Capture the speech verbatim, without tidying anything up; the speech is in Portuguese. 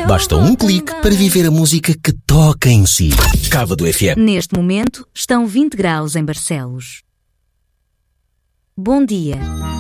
Basta um clique para viver a música que toca em si. Cava do F M. Neste momento, estão vinte graus em Barcelos. Bom dia.